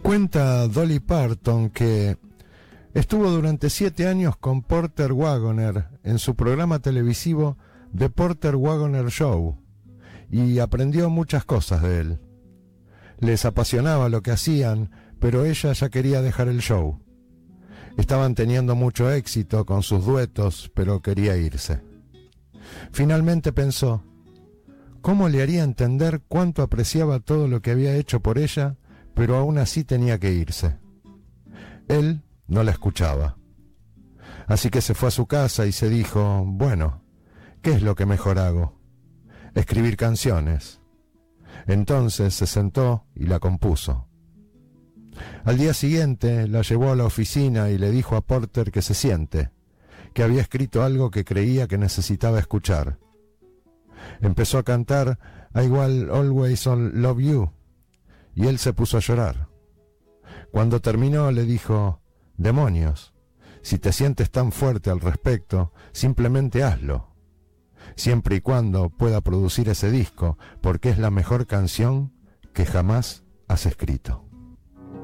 Cuenta Dolly Parton que estuvo durante 7 años con Porter Wagoner en su programa televisivo The Porter Wagoner Show y aprendió muchas cosas de él. Les apasionaba lo que hacían, pero ella ya quería dejar el show. Estaban teniendo mucho éxito con sus duetos, pero quería irse. Finalmente pensó, ¿cómo le haría entender cuánto apreciaba todo lo que había hecho por ella, pero aún así tenía que irse? Él no la escuchaba. Así que se fue a su casa y se dijo, bueno, ¿qué es lo que mejor hago? Escribir canciones. Entonces se sentó y la compuso. Al día siguiente la llevó a la oficina y le dijo a Porter que se siente, que había escrito algo que creía que necesitaba escuchar. Empezó a cantar I Will Always Love You y él se puso a llorar. Cuando terminó le dijo, demonios, si te sientes tan fuerte al respecto, simplemente hazlo, siempre y cuando pueda producir ese disco, porque es la mejor canción que jamás has escrito.